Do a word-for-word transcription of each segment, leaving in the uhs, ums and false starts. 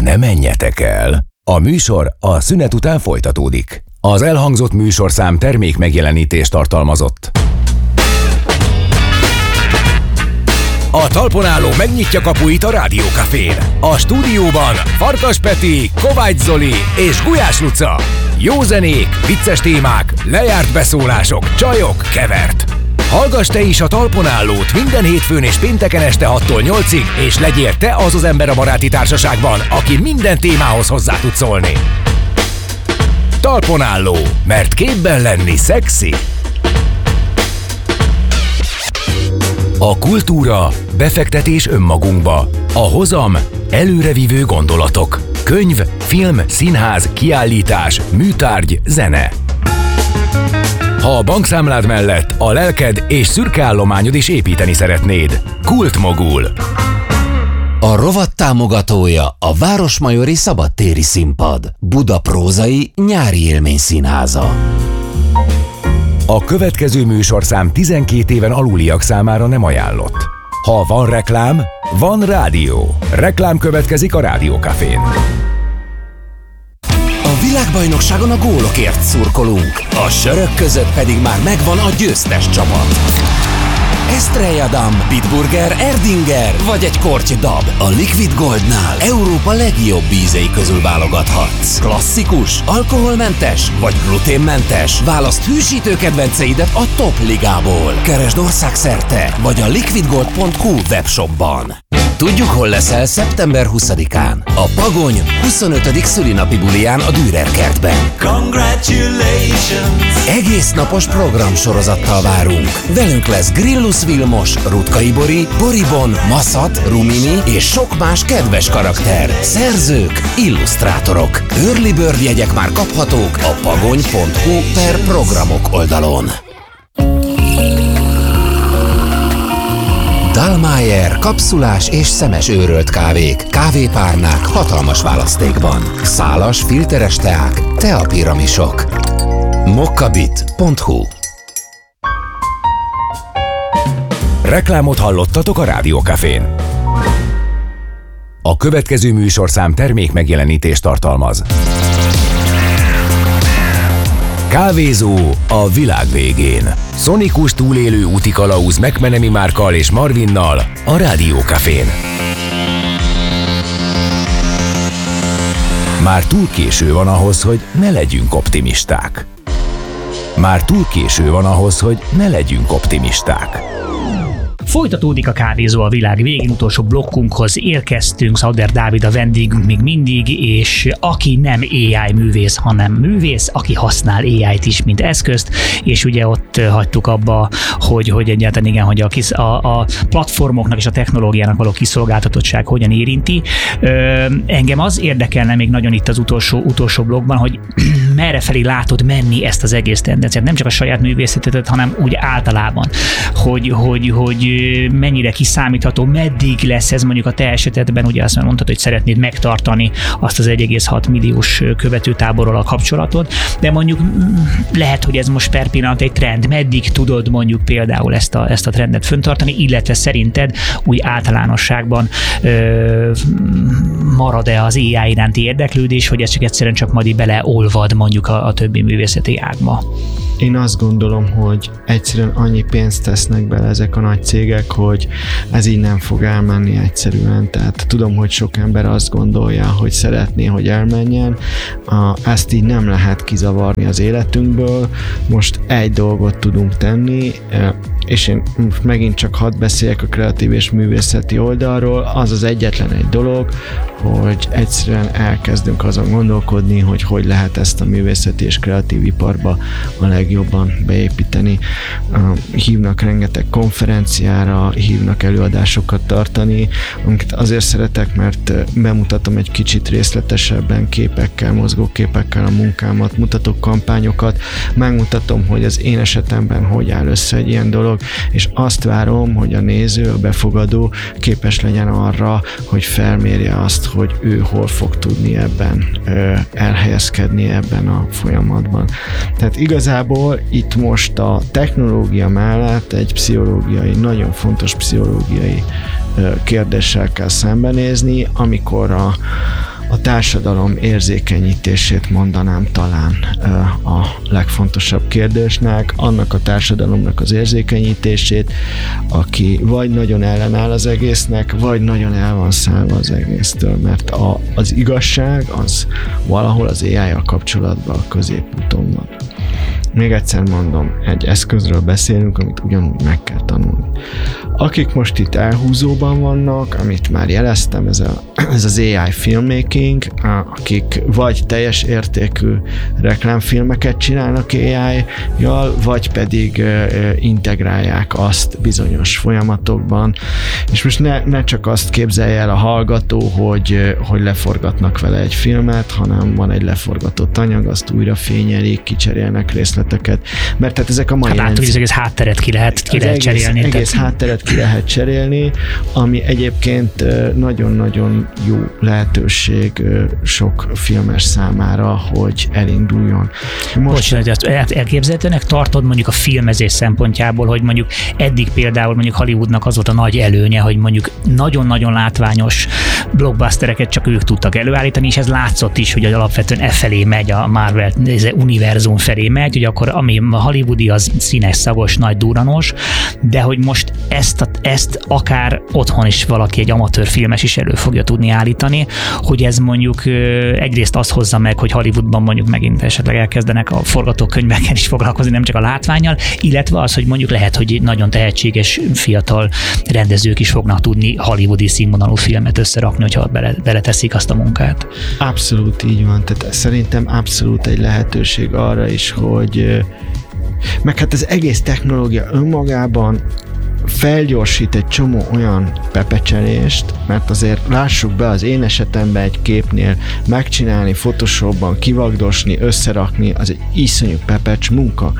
Ne menjetek el! A műsor a szünet után folytatódik. Az elhangzott műsorszám termék megjelenítést tartalmazott. A talpon álló megnyitja kapuit a Rádiókafén. A stúdióban Farkas Peti, Kovács Zoli és Gulyás Luca. Jó zenék, vicces témák, lejárt beszólások, csajok, kevert. Hallgass te is a talpon állót minden hétfőn és pénteken este hattól nyolcig, és legyél te az az ember a baráti társaságban, aki minden témához hozzá tud szólni. Talpon álló, mert képben lenni szexi. A kultúra, befektetés önmagunkba. A hozam, előrevívő gondolatok. Könyv, film, színház, kiállítás, műtárgy, zene. Ha a bankszámlád mellett a lelked és szürke állományod is építeni szeretnéd. Kultmogul. A rovat támogatója a Városmajori Szabadtéri Színpad, Buda prózai nyári élményszínháza. A következő műsorszám tizenkét éven aluliak számára nem ajánlott. Ha van reklám, van rádió. Reklám következik a Rádiókafén. A világbajnokságon a gólokért szurkolunk, a sörök között pedig már megvan a győztes csapat. Estrella Damm, Bitburger, Erdinger vagy egy korty dab. A Liquid Goldnál Európa legjobb ízei közül válogathatsz. Klasszikus, alkoholmentes vagy gluténmentes? Válaszd hűsítő kedvenceidet a top ligából. Keresd országszerte vagy a liquidgold pont hu webshopban. Tudjuk, hol leszel szeptember huszadikán. A Pagony huszonötödik szülinapi buliján a Dürer kertben. Congratulations! Egész napos programsorozattal várunk. Velünk lesz Grillus Vilmos, Rutkay Bori, Boribon, Maszat, Rumini és sok más kedves karakter. Szerzők, illusztrátorok. Early Bird jegyek már kaphatók a pagony pont hu per programok oldalon. Dallmayr kapszulás és szemes őrölt kávék, kávépárnák hatalmas választékban. Szálas, filteres teák, teapiramisok. mokkabit pont hu. Reklámot hallottatok a Rádiókafén. A következő műsorszám termék megjelenítést tartalmaz. Kávézó a világ végén. Szonikus túlélő úti kalauz McMenemy Márkkal és Marvinnal a Rádiókafén. Már túl késő van ahhoz, hogy ne legyünk optimisták. Már túl késő van ahhoz, hogy ne legyünk optimisták. Folytatódik a kávézó a világ végén, utolsó blokkunkhoz érkeztünk, Szauder Dávid a vendégünk még mindig, és aki nem á i művész, hanem művész, aki használ á i-t is, mint eszközt, és ugye ott hagytuk abba, hogy, hogy egyáltalán igen, hogy a, kis, a, a platformoknak és a technológiának való kiszolgáltatottság hogyan érinti. Ö, engem az érdekelne még nagyon itt az utolsó, utolsó blokkban, hogy merre felé látod menni ezt az egész tendenciát, nem csak a saját művészetedet, hanem úgy általában, hogy, hogy, hogy mennyire kiszámítható, meddig lesz ez mondjuk a te esetedben, ugye azt mondtad, hogy szeretnéd megtartani azt az egy egész hat milliós követőtáborral a kapcsolatod, de mondjuk lehet, hogy ez most per pillanat egy trend, meddig tudod mondjuk például ezt a, ezt a trendet fenntartani, illetve szerinted úgy általánosságban ö, marad-e az á i iránti érdeklődés, hogy ez csak egyszerűen csak majd beleolvad mondjuk a, a többi művészeti ágba? Én azt gondolom, hogy egyszerűen annyi pénzt tesznek bele ezek a nagy cégek, hogy ez így nem fog elmenni egyszerűen. Tehát tudom, hogy sok ember azt gondolja, hogy szeretné, hogy elmenjen. Ezt így nem lehet kizavarni az életünkből. Most egy dolgot tudunk tenni, és én megint csak hadd beszéljek a kreatív és művészeti oldalról, az az egyetlen egy dolog, hogy egyszerűen elkezdünk azon gondolkodni, hogy hogy lehet ezt a művészeti és kreatív iparba a legjobban beépíteni. Hívnak rengeteg konferenciára, hívnak előadásokat tartani, amiket azért szeretek, mert bemutatom egy kicsit részletesebben képekkel, mozgóképekkel a munkámat, mutatok kampányokat, megmutatom, hogy az én esetemben hogy áll össze egy ilyen dolog, és azt várom, hogy a néző, a befogadó képes legyen arra, hogy felmérje azt, hogy ő hol fog tudni ebben ö, elhelyezkedni ebben a folyamatban. Tehát igazából itt most a technológia mellett egy pszichológiai, nagyon fontos pszichológiai ö, kérdéssel kell szembenézni, amikor a a társadalom érzékenyítését mondanám talán a legfontosabb kérdésnek, annak a társadalomnak az érzékenyítését, aki vagy nagyon ellenáll az egésznek, vagy nagyon el van szállva az egésztől, mert a, az igazság az valahol az á í-jal kapcsolatban a középúton van. Még egyszer mondom, egy eszközről beszélünk, amit ugyanúgy meg kell tanulni. Akik most itt elhúzóban vannak, amit már jeleztem, ez, a, ez az á í filmmaking, akik vagy teljes értékű reklámfilmeket csinálnak á í-jal, vagy pedig integrálják azt bizonyos folyamatokban. És most ne, ne csak azt képzelje el a hallgató, hogy, hogy leforgatnak vele egy filmet, hanem van egy leforgatott anyag, azt újra fényelik, kicserélnek részleteket, mert tehát ezek a mai... Hát láttuk, hogy az egész hátteret ki lehet, ki lehet egész, cserélni. Egész tehát... hátteret ki lehet cserélni, ami egyébként nagyon-nagyon jó lehetőség sok filmes számára, hogy elinduljon. Most... Bocsánat, ezt elképzelhetőnek tartod mondjuk a filmezés szempontjából, hogy mondjuk eddig például mondjuk Hollywoodnak az volt a nagy előnye, hogy mondjuk nagyon-nagyon látványos blockbustereket csak ők tudtak előállítani, és ez látszott is, hogy alapvetően e felé megy, a Marvel univerzum felé megy, hogy akkor ami a hollywoodi az színes, szagos, nagy, duranos, de hogy most ezt, a, ezt akár otthon is valaki, egy amatőr filmes is elő fogja tudni állítani, hogy ez mondjuk egyrészt azt hozza meg, hogy Hollywoodban mondjuk megint esetleg elkezdenek a forgatókönyvekkel is foglalkozni, nem csak a látvánnyal, illetve az, hogy mondjuk lehet, hogy nagyon tehetséges fiatal rendezők is fognak tudni hollywoodi színvonalú filmet összerakni, hogyha bele, beleteszik azt a munkát. Abszolút így van, tehát szerintem abszolút egy lehetőség arra is, hogy meg hát az egész technológia önmagában felgyorsít egy csomó olyan pepecselést, mert azért lássuk be, az én esetemben egy képnél megcsinálni, Photoshopban kivagdosni, összerakni, az egy iszonyú pepecs munka.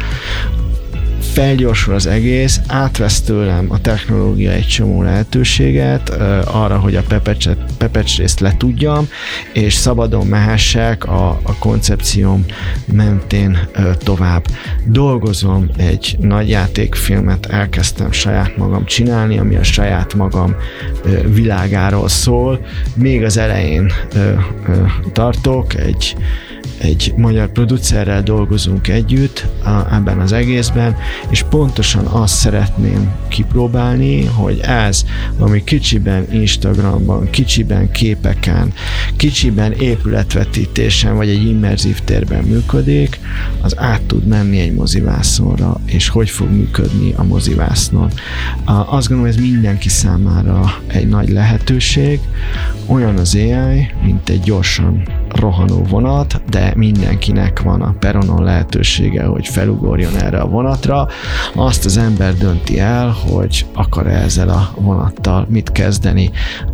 Felgyorsul az egész, átvesz tőlem a technológia egy csomó lehetőséget uh, arra, hogy a pepecs részt letudjam, és szabadon mehessek a, a koncepcióm mentén uh, tovább. Dolgozom egy nagy játékfilmet, elkezdtem saját magam csinálni, ami a saját magam uh, világáról szól. Még az elején uh, uh, tartok, egy egy magyar producerrel dolgozunk együtt a, ebben az egészben, és pontosan azt szeretném kipróbálni, hogy ez, ami kicsiben Instagramban, kicsiben képeken, kicsiben épületvetítésen, vagy egy immerzív térben működik, az át tud menni egy mozivászonra, és hogy fog működni a mozivásznon. Azt gondolom, ez mindenki számára egy nagy lehetőség, olyan az á í, mint egy gyorsan rohanó vonat, de mindenkinek van a peronon lehetősége, hogy felugorjon erre a vonatra. Azt az ember dönti el, hogy akar-e ezzel a vonattal mit kezdeni.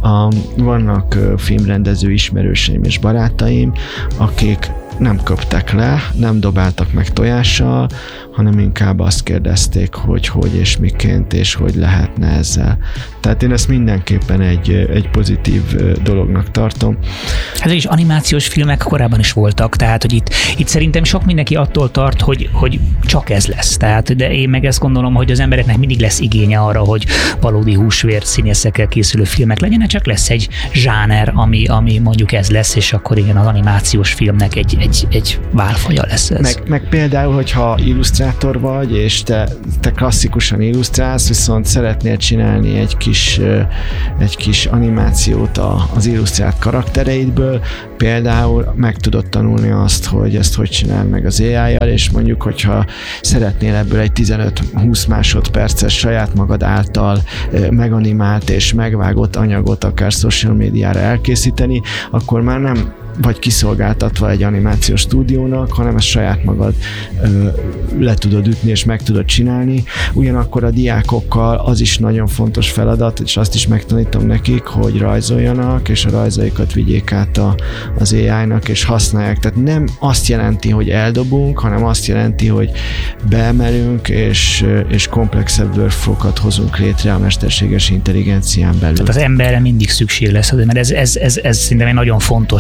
Vannak filmrendező ismerőseim és barátaim, akik nem köptek le, nem dobáltak meg tojással, hanem inkább azt kérdezték, hogy hogy és miként, és hogy lehetne ezzel. Tehát én ezt mindenképpen egy, egy pozitív dolognak tartom. Hát is animációs filmek korábban is voltak, tehát hogy itt, itt szerintem sok mindenki attól tart, hogy, hogy csak ez lesz. Tehát, de én meg ezt gondolom, hogy az embereknek mindig lesz igénye arra, hogy valódi húsvér színészekkel készülő filmek legyenek, csak lesz egy zsáner, ami, ami mondjuk ez lesz, és akkor igen, az animációs filmnek egy, egy, egy válfaja lesz ez. Meg, meg például, hogyha illusztrátor vagy, és te, te klasszikusan illusztrálsz, viszont szeretnél csinálni egy kis, egy kis animációt az illusztrált karaktereidből, például meg tudod tanulni azt, hogy ezt hogy csinál meg az á í-jal, és mondjuk, hogyha szeretnél ebből egy tizenöt-húsz másodperces saját magad által meganimált és megvágott anyagot akár social médiára elkészíteni, akkor már nem vagy kiszolgáltatva egy animációs stúdiónak, hanem ezt saját magad ö, le tudod ütni és meg tudod csinálni. Ugyanakkor a diákokkal az is nagyon fontos feladat, és azt is megtanítom nekik, hogy rajzoljanak, és a rajzaikat vigyék át a, az á í-nak, és használják. Tehát nem azt jelenti, hogy eldobunk, hanem azt jelenti, hogy beemelünk, és, és komplexebb workflow-kat hozunk létre a mesterséges intelligencián belül. Tehát az emberre mindig szükség lesz, mert ez, ez, ez, ez szerintem egy nagyon fontos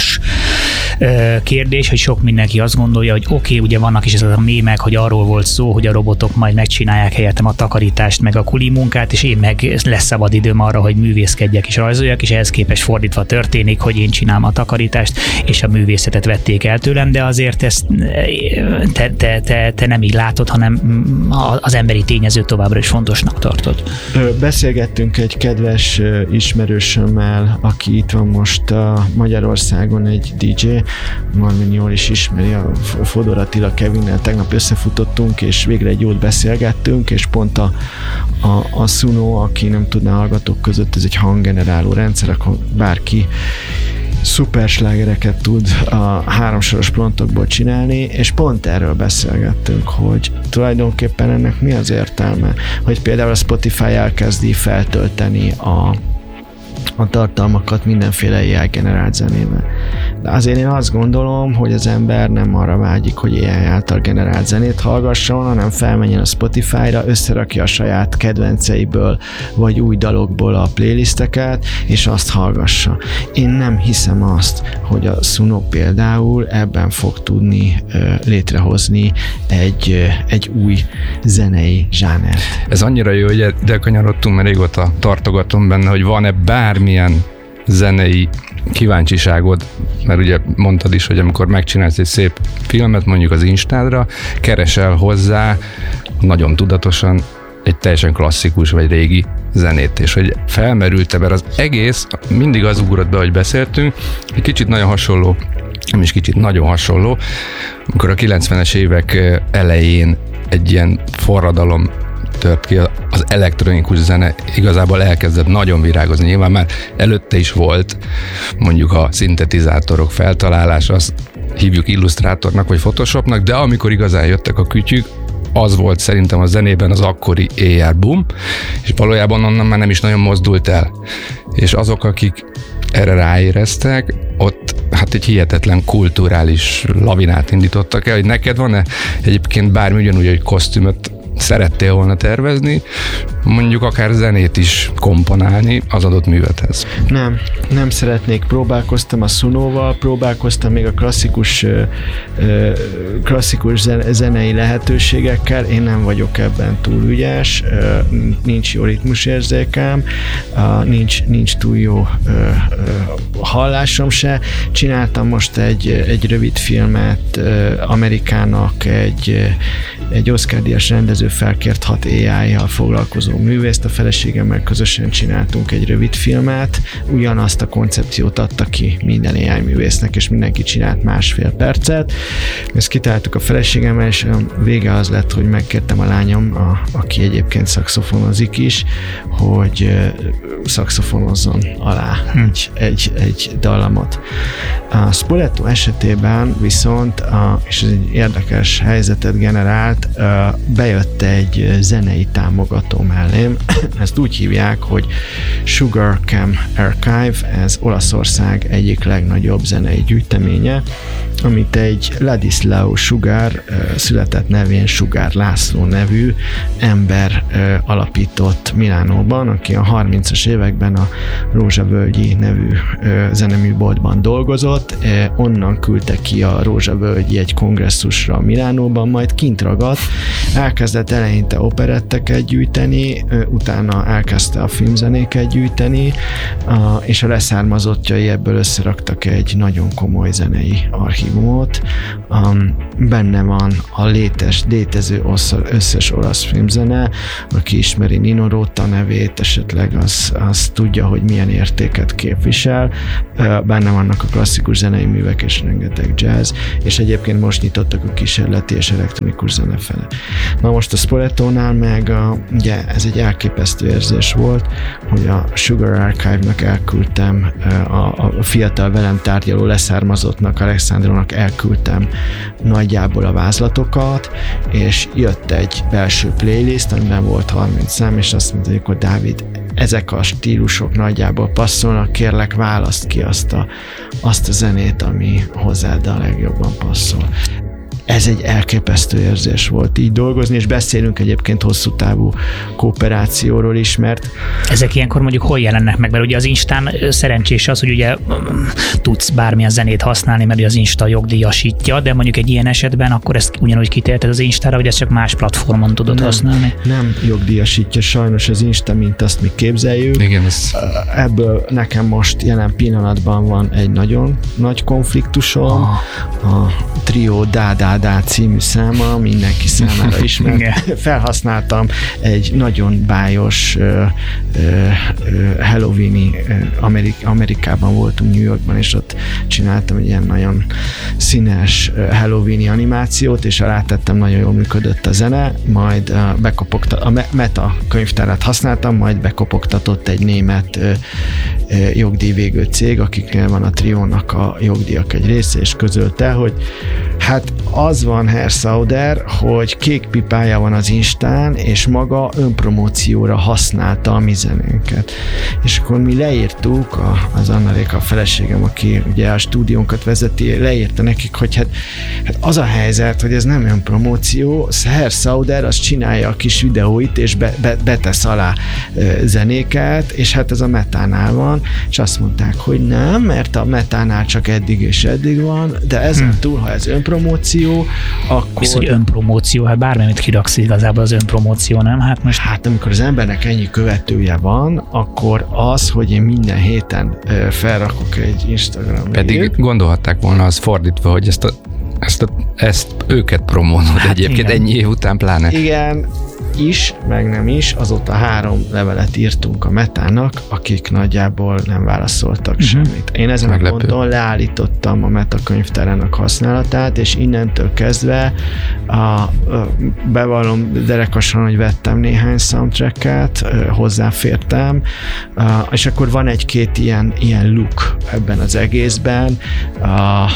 kérdés, hogy sok mindenki azt gondolja, hogy oké, okay, ugye vannak is ezek a mémek, hogy arról volt szó, hogy a robotok majd megcsinálják helyettem a takarítást, meg a kuli munkát, és én meg lesz szabad időm arra, hogy művészkedjek és rajzoljak, és ehhez képest fordítva történik, hogy én csinálom a takarítást, és a művészetet vették el tőlem, de azért ezt te, te, te, te nem így látod, hanem az emberi tényezőt továbbra is fontosnak tartod. Beszélgettünk egy kedves ismerősömmel, aki itt van most a Magyarországon, egy dé dzsé, Marvin jól is ismeri, a Fodor Attila Kevinnel tegnap összefutottunk, és végre egy jót beszélgettünk, és pont a, a, a Suno, aki nem tudná hallgatók között, ez egy hanggeneráló rendszer, akkor bárki szuperslágereket tud a háromsoros prontokból csinálni, és pont erről beszélgettünk, hogy tulajdonképpen ennek mi az értelme, hogy például a Spotify elkezdi feltölteni a a tartalmakat mindenféle á i generált zenével. De azért én azt gondolom, hogy az ember nem arra vágyik, hogy á i által generált zenét hallgasson, hanem felmenjen a Spotify-ra, összerakja a saját kedvenceiből, vagy új dalokból a playlisteket, és azt hallgassa. Én nem hiszem azt, hogy a Suno például ebben fog tudni ö, létrehozni egy, ö, egy új zenei zsánert. Ez annyira jó, hogy ide kanyarodtunk, mert régóta tartogatom benne, hogy van-e bármilyen zenei kíváncsiságod, mert ugye mondtad is, hogy amikor megcsinálsz egy szép filmet, mondjuk az Instádra, keresel hozzá nagyon tudatosan egy teljesen klasszikus vagy régi zenét, és hogy felmerült-e, mert az egész mindig az ugrott be, hogy beszéltünk, egy kicsit nagyon hasonló, nem is kicsit, nagyon hasonló, amikor a kilencvenes évek elején egy ilyen forradalom tört ki, az elektronikus zene igazából elkezdett nagyon virágozni. Nyilván már előtte is volt mondjuk a szintetizátorok feltalálása, azt hívjuk illusztrátornak vagy Photoshopnak, de amikor igazán jöttek a kütyük, az volt szerintem a zenében az akkori á er boom, és valójában onnan már nem is nagyon mozdult el. És azok, akik erre ráéreztek, ott hát egy hihetetlen kulturális lavinát indítottak el, hogy neked van-e egyébként bármi ugyanúgy, hogy kosztümöt szerettél volna tervezni, mondjuk akár zenét is komponálni az adott művethez? Nem, nem szeretnék. Próbálkoztam a Sunóval, próbálkoztam még a klasszikus klasszikus zenei lehetőségekkel, én nem vagyok ebben túl ügyes, nincs jó ritmusérzékem, nincs, nincs túl jó hallásom se. Csináltam most egy, egy rövid filmet Amerikának, egy, egy Oscar-díjas rendező felkért hat á i-jal foglalkozó művészt, a feleségemmel közösen csináltunk egy rövid filmet, ugyanazt a koncepciót adta ki minden á i művésznek, és mindenki csinált másfél percet. Ezt kitáltuk a feleségemmel, és a vége az lett, hogy megkértem a lányom, a, aki egyébként szaxofonozik is, hogy szaxofonozzon alá egy, egy, egy dallamot. A Spoleto esetében viszont, a, és ez egy érdekes helyzetet generált, bejött egy zenei támogató mellém. Ezt úgy hívják, hogy Sugar Cam Archive, ez Olaszország egyik legnagyobb zenei gyűjteménye, amit egy Ladislao Sugar, született nevén Sugar László nevű ember alapított Milánóban, aki a harmincas években a Rózsavölgyi nevű zeneműboltban dolgozott, onnan küldte ki a Rózsavölgyi egy kongresszusra Milánóban, majd kint ragadt, elkezdett eleinte operetteket gyűjteni, utána elkezdte a filmzenéket gyűjteni, és a leszármazottjai ebből összeraktak egy nagyon komoly zenei archívumot. Benne van a létes, létező összes olasz filmzene, aki ismeri Nino Rota nevét, esetleg az, az tudja, hogy milyen értéket képvisel. Benne vannak a klasszikus zenei művek és rengeteg jazz, és egyébként most nyitottak a kísérleti és elektronikus zene fele. Na most a Spoletónál meg a, ugye ez egy elképesztő érzés volt, hogy a Sugar Archive-nak elküldtem, a, a fiatal velem tárgyaló leszármazottnak, Alexandrónak elküldtem nagyjából a vázlatokat, és jött egy belső playlist, amiben volt harminc szám, és azt mondta, hogy akkor Dávid, ezek a stílusok nagyjából passzolnak, kérlek választ ki azt a, azt a zenét, ami hozzád a legjobban passzol. ez egy elképesztő érzés volt így dolgozni, és beszélünk egyébként hosszú távú kooperációról is, mert... Ezek ilyenkor mondjuk hol jelennek meg? Mert ugye az Instán szerencsés az, hogy ugye tudsz bármilyen zenét használni, mert az Insta jogdíjasítja, de mondjuk egy ilyen esetben akkor ezt ugyanúgy kitélted az Instára, vagy ezt csak más platformon tudod nem, használni? Nem jogdíjasítja sajnos az Insta, mint azt mi képzeljük. Igen, ez... Ebből nekem most jelen pillanatban van egy nagyon nagy konfliktusom. Oh. A Trio Da Da Da című száma mindenki számára ismert. Felhasználtam egy nagyon bájos uh, uh, Halloween-i uh, Amerik- Amerikában voltunk, New Yorkban, és ott csináltam egy ilyen nagyon színes uh, Halloween-i animációt, és alátettem, nagyon jól működött a zene, majd uh, bekopogta, a Meta könyvtárát használtam, majd bekopogtatott egy német uh, uh, jogdíjvégő cég, akiknél van a Triónak a jogdíjak egy része, és közölte, hogy hát az van, Herr Sauder, hogy kék pipája van az Instán, és maga önpromócióra használta a mi zenénket. És akkor mi leírtuk, a, az Anna-Réka, a feleségem, aki ugye a stúdiónkat vezeti, leírta nekik, hogy hát, hát az a helyzet, hogy ez nem önpromóció, Herr Sauder az csinálja a kis videóit, és be, be, betesz alá e, zenéket, és hát ez a Metánál van, és azt mondták, hogy nem, mert a Metánál csak eddig és eddig van, de ezen hmm. túl, ha ez önpromóció, akkor... Viszont promóció, hát bármit kiraksz igazából az önpromóció, nem? Hát most... Hát amikor az embernek ennyi követője van, akkor az, hogy én minden héten ö, felrakok egy Instagram. Pedig írt, gondolhatták volna az fordítva, hogy ezt, a, ezt, a, ezt őket promózod hát egyébként igen. Ennyi év után pláne. Igen, is, meg nem is, azóta három levelet írtunk a Metának, akik nagyjából nem válaszoltak uh-huh. semmit. Én ezen Meglepő. a ponton leállítottam a Meta könyvtárának használatát, és innentől kezdve a, a, bevallom derekasan, hogy vettem néhány soundtracket, hozzáfértem, a, és akkor van egy-két ilyen, ilyen look ebben az egészben, a, a,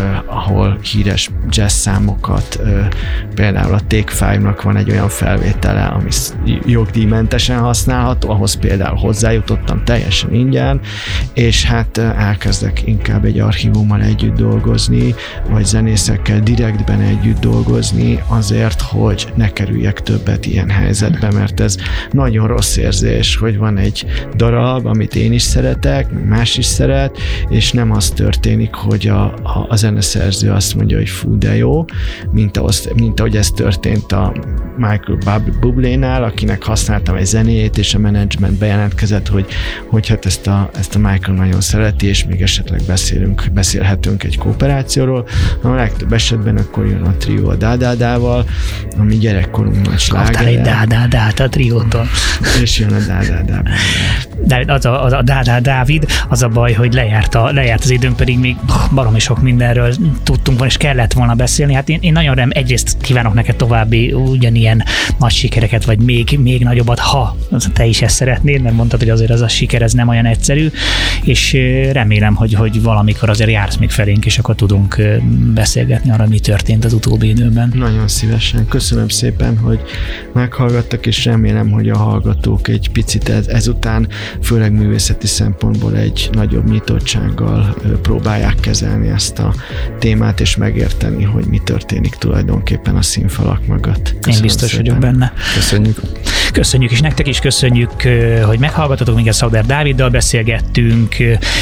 ahol híres jazz számokat, a, például a Take Five-nak van egy olyan felvétel, ami jogdíjmentesen használható, ahhoz például hozzájutottam teljesen ingyen, és hát elkezdek inkább egy archívummal együtt dolgozni, vagy zenészekkel direktben együtt dolgozni azért, hogy ne kerüljek többet ilyen helyzetbe, mert ez nagyon rossz érzés, hogy van egy darab, amit én is szeretek, más is szeret, és nem az történik, hogy a, a, a zeneszerző azt mondja, hogy fú, de jó, mint, ahhoz, mint ahogy ez történt a Michael Bublénál, akinek használtam egy zenét, és a menedzsment bejelentkezett, hogy, hogy hát ezt a, ezt a Michael nagyon szereti, és még esetleg beszélünk, beszélhetünk egy kooperációról. A legtöbb esetben akkor jön a Trio a Dádádával, ami gyerekkorunk nagy slágere. Kaptál egy Dádádát a Triótól. És jön a Dádádában. De az a, az a Dádá Dávid, az a baj, hogy lejárt, a, lejárt az időnk, pedig még baromi sok mindenről tudtunk volna, és kellett volna beszélni. Hát én, én nagyon rem, egyrészt kívánok neked további ugyanilyen nagy sikereket, vagy még, még nagyobbat, ha te is ezt szeretnéd, mert mondtad, hogy azért az a siker, ez nem olyan egyszerű, és remélem, hogy, hogy valamikor azért jársz még felénk, és akkor tudunk beszélgetni arra, mi történt az utóbbi időben. Nagyon szívesen. Köszönöm szépen, hogy meghallgattak, és remélem, hogy a hallgatók egy picit ez, ezután, főleg művészeti szempontból egy nagyobb nyitottsággal próbálják kezelni ezt a témát, és megérteni, hogy mi történik tulajdonképpen a színfalak mögött. Köszönöm Én biztos szépen. vagyok benne. Köszönjük. Köszönjük, és nektek is köszönjük, hogy meghallgatotok, még a Sauder Dáviddal beszélgettünk.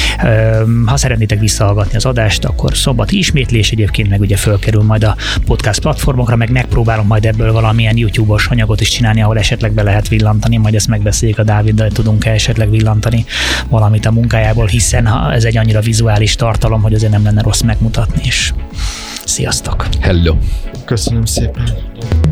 Ha szeretnétek visszahallgatni az adást, akkor szombati ismétlés, egyébként meg ugye fölkerül majd a podcast platformokra, meg megpróbálom majd ebből valamilyen YouTube-os anyagot is csinálni, ahol esetleg be lehet villantani, majd ezt megbeszéljük a Dáviddal, tudunk-e esetleg villantani valamit a munkájából, hiszen ez egy annyira vizuális tartalom, hogy azért nem lenne rossz megmutatni is. Sziasztok! Hello! Köszönöm szépen!